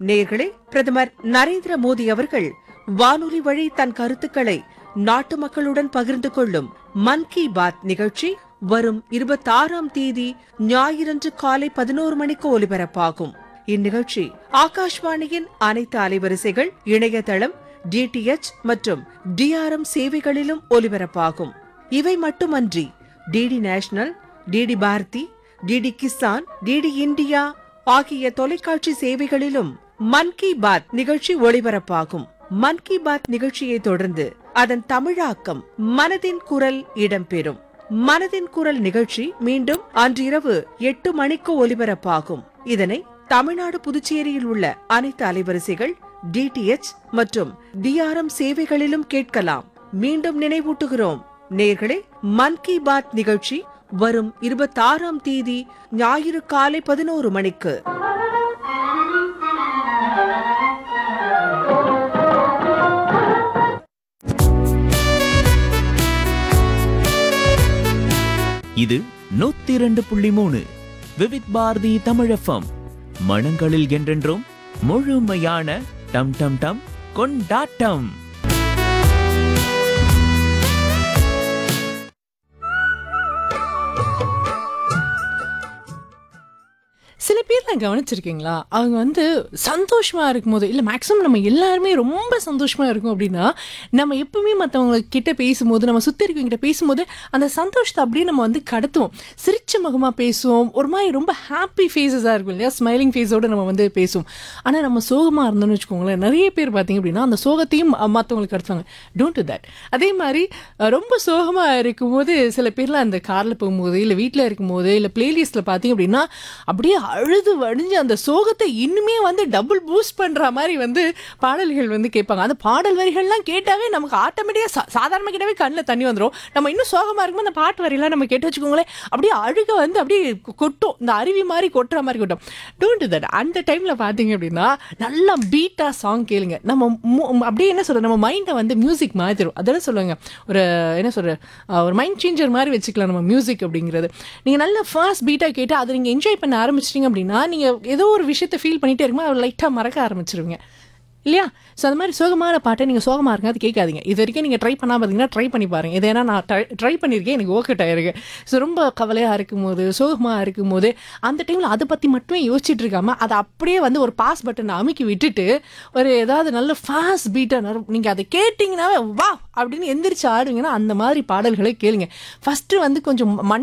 நேயர்களே, பிரதமர் நரேந்திர மோடி அவர்கள் வானொலி வழி தன் கருத்துக்களை நாட்டு மக்களுடன் பகிர்ந்து கொள்ளும் மன் கி பாத் நிகழ்ச்சி வரும் 26ஆம் தேதி ஞாயிறன்று காலை 11 மணிக்கு ஒலிபரப்பாகும். இந்நிகழ்ச்சி ஆகாஷ்வாணியின் அனைத்து அலைவரிசைகள், இணையதளம், DTH மற்றும் DRM சேவைகளிலும் ஒலிபரப்பாகும். இவை மட்டுமன்றி DD national, DD Bharathi, DD Kisan, DD India ஆகிய தொலைக்காட்சி சேவைகளிலும் மன் கி பாத் நிகழ்ச்சி ஒளிபரப்பாகும். மன் கி பாத் நிகழ்ச்சியை தொடர்ந்து அதன் தமிழாக்கம் மனதின் குரல் இடம்பெறும். மனதின் குரல் நிகழ்ச்சி மீண்டும் அன்றிரவு 8 மணிக்கு ஒலிபரப்பாகும். இதனை தமிழ்நாடு, புதுச்சேரியில் உள்ள அனைத்து அலைவரிசைகள், DTH மற்றும் DRM சேவைகளிலும் கேட்கலாம். மீண்டும் நினைவூட்டுகிறோம் நேயர்களே, மன் கி பாத் நிகழ்ச்சி வரும் 26ஆம் தேதி ஞாயிறு காலை 11 மணிக்கு. இது 102.3 விவித் பாரதி தமிழ் FM. மனங்களில் என்றென்றும் முழுமையான டம் டம் டம் கொண்டாட்டம். சில பேர்லாம் கவனிச்சிருக்கீங்களா, அவங்க சந்தோஷமா இருக்கும்போது, இல்லை மேக்ஸிமம் நம்ம எல்லாருமே ரொம்ப சந்தோஷமா இருக்கும் அப்படின்னா, நம்ம எப்பவுமே மற்றவங்க கிட்ட பேசும்போது, நம்ம சுற்றி இருக்கவங்கிட்ட பேசும்போது அந்த சந்தோஷத்தை அப்படியே நம்ம கடத்துவோம். சிரிச்ச முகமாக பேசுவோம், ஒரு மாதிரி ரொம்ப ஹாப்பி ஃபேஸஸாக இருக்கும் இல்லையா, ஸ்மைலிங் ஃபேஸோடு நம்ம பேசுவோம். ஆனால் நம்ம சோகமாக இருந்தோம்னு வச்சுக்கோங்களேன், நிறைய பேர் பார்த்தீங்க அப்படின்னா அந்த சோகத்தையும் மற்றவங்களுக்கு கடத்துவாங்க. Don't to that. அதே மாதிரி ரொம்ப சோகமாக இருக்கும்போது சில பேர்லாம் அந்த காரில் போகும்போது, இல்லை வீட்டில் இருக்கும்போது, இல்லை பிளேலிஸ்ட்டில் பார்த்தீங்க அப்படின்னா அப்படியே அழுது வடிஞ்சு அந்த சோகத்தை இன்னுமே டபுள் பூஸ்ட் பண்ற மாதிரி பாடல்கள் கேட்பாங்க. அந்த பாடல் வரிகள்லாம் கேட்டாவே நமக்கு ஆட்டோமேட்டிக்கா சாதாரணமாக கேட்டாவே கண்ணில் தண்ணி வந்துடும். நம்ம இன்னும் சோகமா இருக்கும்போது அந்த பாட்டு வரியெல்லாம் நம்ம கேட்டு வச்சுக்கோங்களேன், அப்படியே அழுக அப்படியே கொட்டும், இந்த அருவி மாதிரி கொட்டுற மாதிரி கொட்டும். Don't to that. அந்த டைம்ல பாத்தீங்க அப்படின்னா நல்லா பீட்டா சாங் கேளுங்க. நம்ம அப்படியே என்ன சொல்ற, நம்ம மைண்டை மியூசிக் மாத்திரும். அதெல்லாம் சொல்லுவாங்க, ஒரு என்ன சொல்ற, ஒரு மைண்ட் சேஞ்சர் மாதிரி வச்சுக்கலாம் நம்ம மியூசிக் அப்படிங்கிறது. நீங்க நல்லா ஃபாஸ்ட் பீட்டா கேட்டு அதை நீங்க என்ஜாய் பண்ண ஆரம்பிச்சிட்டீங்க அப்படின்னா, நீங்க ஏதோ ஒரு விஷயத்தை ஃபீல் பண்ணிட்டே இருக்கும்போது அதை லைட்டா மறக்க ஆரம்பிச்சிருவீங்க இல்லையா? ஸோ அந்த மாதிரி சோகமான பாட்டை நீங்கள் சோகமாக இருங்க, அது கேட்காதீங்க. இது வரைக்கும் நீங்கள் ட்ரை பண்ணாமல் பார்த்தீங்கன்னா ட்ரை பண்ணி பாருங்கள். இது ஏன்னா நான் ட்ரை பண்ணியிருக்கேன், எனக்கு ஓகே ஆயிருக்கு. ஸோ ரொம்ப கவலையாக இருக்கும்போது, சோகமாக இருக்கும்போது அந்த டைமில் அதை பற்றி மட்டுமே யோசிச்சுட்டு இருக்காமல் அதை அப்படியே ஒரு பாஸ் பட்டனை அமுக்கி விட்டுட்டு ஒரு ஏதாவது நல்ல ஃபாஸ்ட் பீட்டாக நீங்கள் அதை கேட்டிங்கன்னாவே வா அப்படின்னு எந்திரிச்சு ஆடுவீங்கன்னா அந்த மாதிரி பாடல்களை கேளுங்க. ஃபஸ்ட்டு கொஞ்சம்